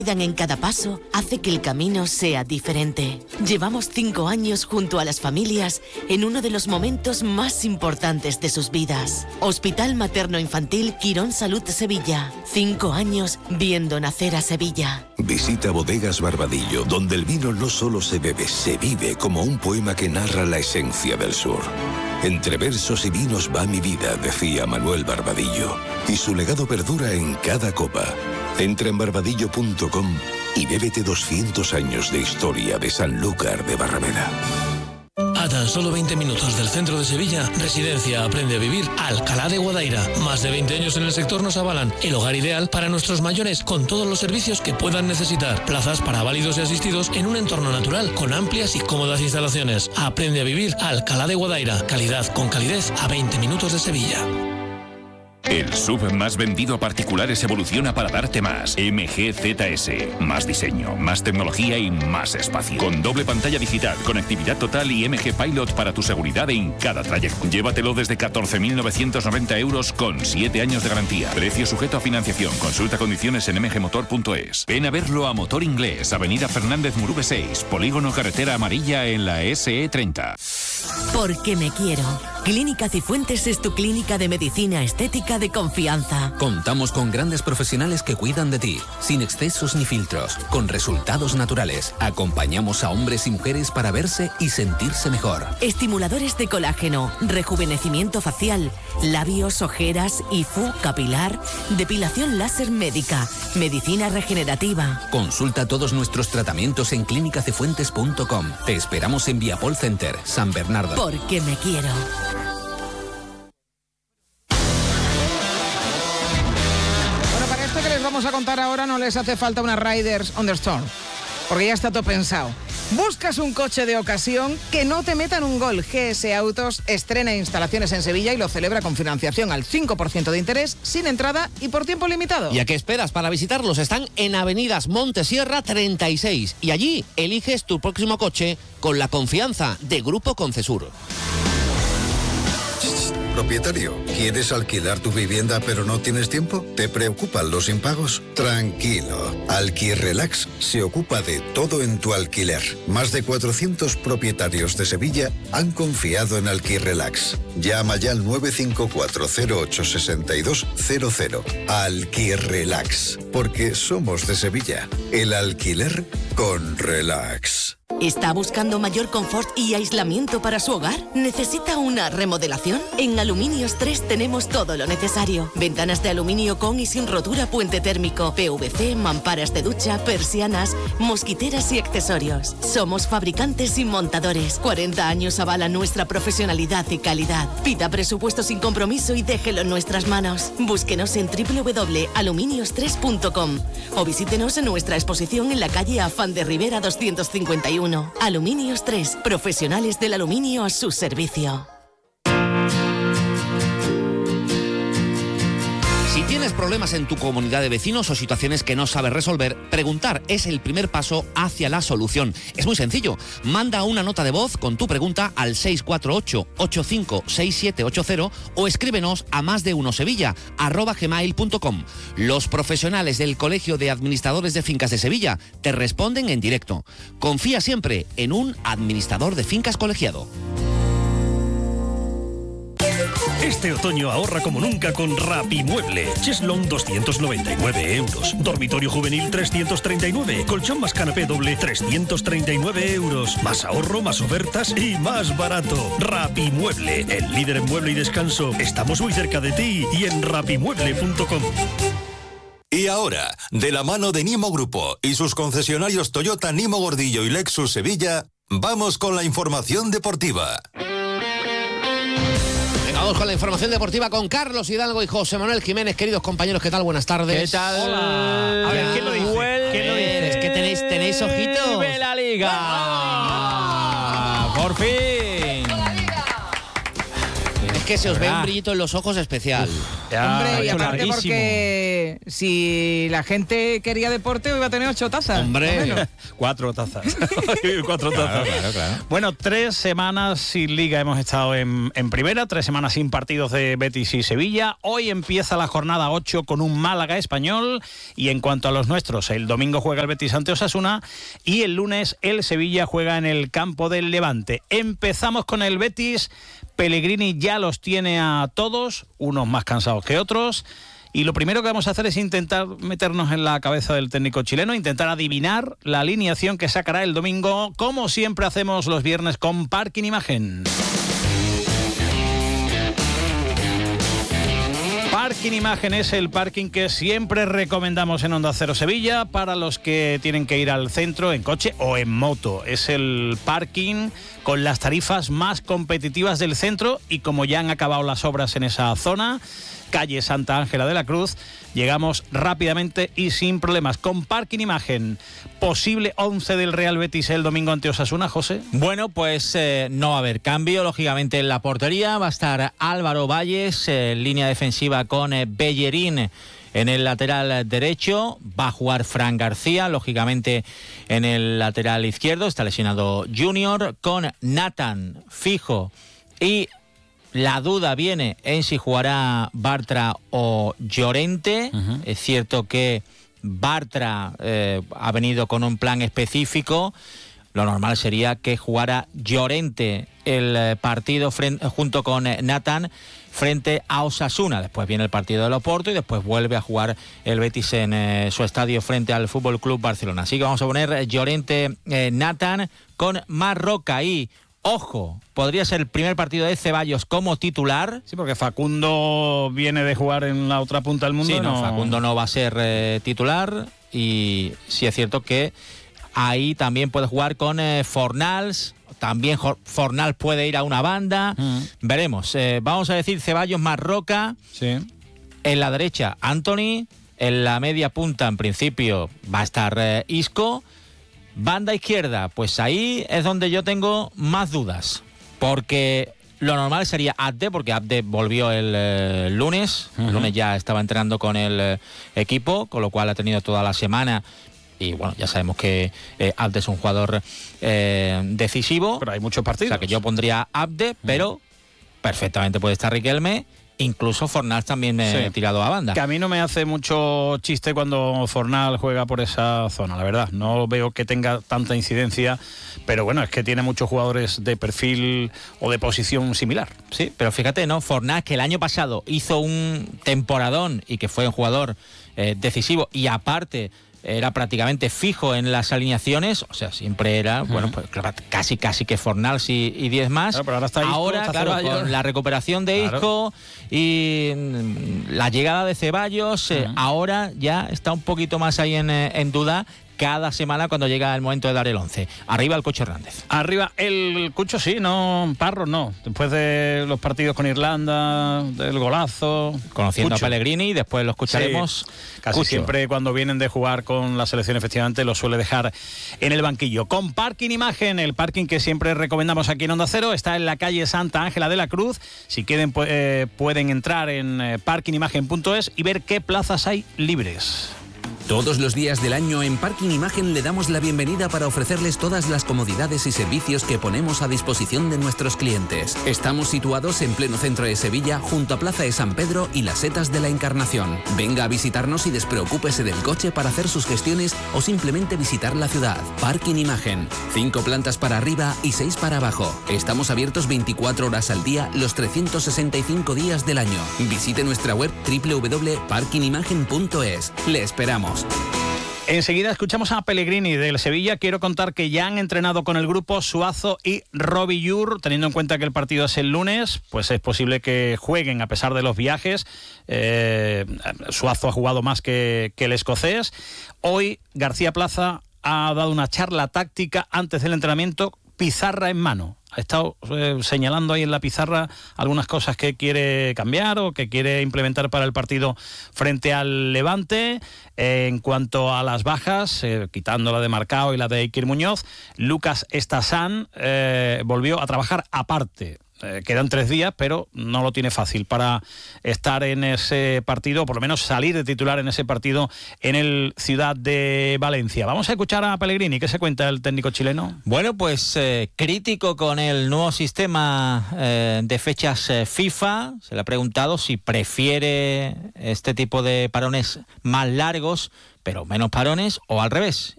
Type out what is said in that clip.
En cada paso hace que el camino sea diferente. Llevamos 5 años junto a las familias en uno de los momentos más importantes de sus vidas. Hospital Materno Infantil Quirón Salud Sevilla. 5 años viendo nacer a Sevilla. Visita Bodegas Barbadillo, donde el vino no solo se bebe, se vive como un poema que narra la esencia del sur. Entre versos y vinos va mi vida, decía Manuel Barbadillo. Y su legado perdura en cada copa. Entra en barbadillo.com y bébete 200 años de historia de Sanlúcar de Barrameda. A tan solo 20 minutos del centro de Sevilla, Residencia Aprende a Vivir Alcalá de Guadaira. Más de 20 años en el sector nos avalan el hogar ideal para nuestros mayores con todos los servicios que puedan necesitar. Plazas para válidos y asistidos en un entorno natural con amplias y cómodas instalaciones. Aprende a Vivir Alcalá de Guadaira. Calidad con calidez a 20 minutos de Sevilla. El SUV más vendido a particulares evoluciona para darte más. MG ZS. Más diseño, más tecnología y más espacio. Con doble pantalla digital, conectividad total y MG Pilot para tu seguridad en cada trayecto. Llévatelo desde 14.990 euros con 7 años de garantía. Precio sujeto a financiación. Consulta condiciones en mgmotor.es. Ven a verlo a Motor Inglés, Avenida Fernández Murube 6, Polígono Carretera Amarilla en la SE30. Porque me quiero. Clínica Cifuentes es tu clínica de medicina estética de confianza. Contamos con grandes profesionales que cuidan de ti, sin excesos ni filtros, con resultados naturales. Acompañamos a hombres y mujeres para verse y sentirse mejor. Estimuladores de colágeno, rejuvenecimiento facial, labios, ojeras, IFU, capilar, depilación láser médica, medicina regenerativa. Consulta todos nuestros tratamientos en clinicacifuentes.com. Te esperamos en Viapol Center, San Bernardo. Porque me quiero. Vamos a contar ahora, no les hace falta una Riders on the Storm, porque ya está todo pensado. ¿Buscas un coche de ocasión? Que no te metan un gol. GS Autos estrena instalaciones en Sevilla y lo celebra con financiación al 5% de interés, sin entrada y por tiempo limitado. ¿Y a qué esperas para visitarlos? Están en Avenidas Montesierra 36 y allí eliges tu próximo coche con la confianza de Grupo Concesur. Propietario, ¿quieres alquilar tu vivienda pero no tienes tiempo? ¿Te preocupan los impagos? Tranquilo, Alquirrelax se ocupa de todo en tu alquiler. Más de 400 propietarios de Sevilla han confiado en Alquirrelax. Llama ya al 954086200. Alquirrelax, porque somos de Sevilla. El alquiler con relax. ¿Está buscando mayor confort y aislamiento para su hogar? ¿Necesita una remodelación? En Aluminios 3 tenemos todo lo necesario. Ventanas de aluminio con y sin rotura, puente térmico, PVC, mamparas de ducha, persianas, mosquiteras y accesorios. Somos fabricantes y montadores. 40 años avalan nuestra profesionalidad y calidad. Pida presupuesto sin compromiso y déjelo en nuestras manos. Búsquenos en www.aluminios3.com o visítenos en nuestra exposición en la calle Afán de Rivera 251. Aluminios 3, profesionales del aluminio a su servicio. Si tienes problemas en tu comunidad de vecinos o situaciones que no sabes resolver, preguntar es el primer paso hacia la solución. Es muy sencillo. Manda una nota de voz con tu pregunta al 648-856780 o escríbenos a másdeunosevilla@gmail.com. Los profesionales del Colegio de Administradores de Fincas de Sevilla te responden en directo. Confía siempre en un administrador de fincas colegiado. Este otoño ahorra como nunca con Rapimueble. Cheslón 299 euros. Dormitorio juvenil 339. Colchón más canapé doble 339 euros. Más ahorro, más ofertas y más barato. Rapimueble, el líder en mueble y descanso. Estamos muy cerca de ti y en rapimueble.com. Y ahora, de la mano de Nimo Grupo y sus concesionarios Toyota, Nimo Gordillo y Lexus Sevilla, vamos con la información deportiva. Vamos con la información deportiva con Carlos Hidalgo y José Manuel Jiménez. Queridos compañeros, ¿qué tal? Buenas tardes. ¿Qué tal? Hola. A ver, ¿quién lo dice? ¿Quién lo dice? ¿Es que tenéis ojitos? ¡Vive la Liga! ¡Por fin! Es que se os ve un brillito en los ojos especial. Hombre, y aparte porque si la gente quería deporte, hoy va a tener 8 tazas. Hombre, 4 tazas. 4 tazas. Claro. Bueno, 3 semanas sin liga hemos estado en primera, 3 semanas sin partidos de Betis y Sevilla. Hoy empieza la jornada 8 con un Málaga Español. Y en cuanto a los nuestros, el domingo juega el Betis ante Osasuna y el lunes el Sevilla juega en el campo del Levante. Empezamos con el Betis. Pellegrini ya los tiene a todos, unos más cansados que otros. Y lo primero que vamos a hacer es intentar meternos en la cabeza del técnico chileno, intentar adivinar la alineación que sacará el domingo, como siempre hacemos los viernes con Parking Imagen. Parking Imagen es el parking que siempre recomendamos en Onda Cero Sevilla para los que tienen que ir al centro en coche o en moto. Es el parking con las tarifas más competitivas del centro y como ya han acabado las obras en esa zona, calle Santa Ángela de la Cruz, llegamos rápidamente y sin problemas. Con Parking Imagen, posible 11 del Real Betis el domingo ante Osasuna, José. Bueno, pues no va a haber cambio, lógicamente en la portería va a estar Álvaro Valles, línea defensiva con Bellerín en el lateral derecho, va a jugar Fran García, lógicamente en el lateral izquierdo, está lesionado Junior, con Nathan fijo y la duda viene en si jugará Bartra o Llorente. Es cierto que Bartra ha venido con un plan específico. Lo normal sería que jugara Llorente el partido junto con Nathan frente a Osasuna. Después viene el partido del Oporto y después vuelve a jugar el Betis en su estadio frente al Fútbol Club Barcelona. Así que vamos a poner Llorente, Nathan con Marroca y... Ojo, podría ser el primer partido de Ceballos como titular. Sí, porque Facundo viene de jugar en la otra punta del mundo. Sí, no, Facundo no va a ser titular. Y sí es cierto que ahí también puede jugar con Fornals. También Fornals puede ir a una banda. Veremos. Vamos a decir Ceballos más Roca. Sí. En la derecha, Anthony. En la media punta, en principio, va a estar Isco. Banda izquierda, pues ahí es donde yo tengo más dudas, porque lo normal sería Abde, porque Abde volvió el lunes, el lunes ya estaba entrenando con el equipo, con lo cual ha tenido toda la semana, y bueno, ya sabemos que Abde es un jugador decisivo. Pero hay muchos partidos. O sea que yo pondría Abde, pero perfectamente puede estar Riquelme. Incluso Fornals también tirado a banda. Que a mí no me hace mucho chiste cuando Fornals juega por esa zona, la verdad. No veo que tenga tanta incidencia, pero bueno, es que tiene muchos jugadores de perfil o de posición similar. Sí, pero fíjate, ¿no? Fornals, que el año pasado hizo un temporadón y que fue un jugador decisivo y aparte era prácticamente fijo en las alineaciones, o sea, siempre era, bueno, pues casi que Fornals y 10 más. Claro, pero ahora está Isco, ahora, está claro, Ceballos. con la recuperación de Isco y la llegada de Ceballos, ahora ya está un poquito más ahí en duda cada semana cuando llega el momento de dar el 11. Arriba el Cucho Hernández. Arriba el Cucho, sí, no, Parro no. Después de los partidos con Irlanda, del golazo. Conociendo Cucho. a Pellegrini, después lo escucharemos. Sí, casi siempre cuando vienen de jugar con la selección, efectivamente, lo suele dejar en el banquillo. Con Parking Imagen, el parking que siempre recomendamos aquí en Onda Cero, está en la calle Santa Ángela de la Cruz. Si quieren, pueden entrar en parkingimagen.es y ver qué plazas hay libres. Todos los días del año en Parking Imagen le damos la bienvenida para ofrecerles todas las comodidades y servicios que ponemos a disposición de nuestros clientes. Estamos situados en pleno centro de Sevilla, junto a Plaza de San Pedro y las Setas de la Encarnación. Venga a visitarnos y despreocúpese del coche para hacer sus gestiones o simplemente visitar la ciudad. Parking Imagen, 5 plantas para arriba y 6 para abajo. Estamos abiertos 24 horas al día, los 365 días del año. Visite nuestra web www.parkingimagen.es. Le esperamos. Enseguida escuchamos a Pellegrini del Sevilla. Quiero contar que ya han entrenado con el grupo Suazo y Robbie Yur. Teniendo en cuenta que el partido es el lunes, pues es posible que jueguen a pesar de los viajes. Suazo ha jugado más que el escocés. Hoy García Plaza ha dado una charla táctica antes del entrenamiento, pizarra en mano. Ha estado señalando ahí en la pizarra algunas cosas que quiere cambiar o que quiere implementar para el partido frente al Levante. En cuanto a las bajas, quitando la de Marcao y la de Iker Muñoz, Lucas Estasán volvió a trabajar aparte. Quedan 3 días, pero no lo tiene fácil para estar en ese partido, o por lo menos salir de titular en ese partido en el Ciudad de Valencia. Vamos a escuchar a Pellegrini. ¿Qué se cuenta el técnico chileno? Bueno, pues crítico con el nuevo sistema de fechas FIFA. Se le ha preguntado si prefiere este tipo de parones más largos, pero menos parones, o al revés.